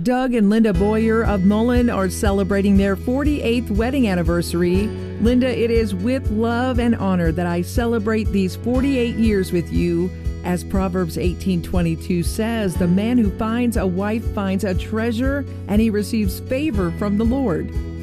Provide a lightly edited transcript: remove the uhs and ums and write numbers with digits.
Doug and Linda Boyer of Mullen are celebrating their 48th wedding anniversary. Linda, it is with love and honor that I celebrate these 48 years with you. As Proverbs 18:22 says, the man who finds a wife finds a treasure, and he receives favor from the Lord.